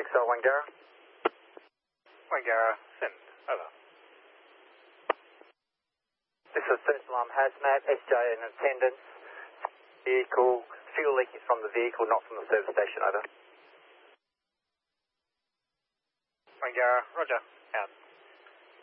XL Wangara. Wangara, send. Over. This is First Alarm Hazmat, SJ in attendance. Vehicle, fuel leak is from the vehicle, not from the service station, over. Wangara, roger, out.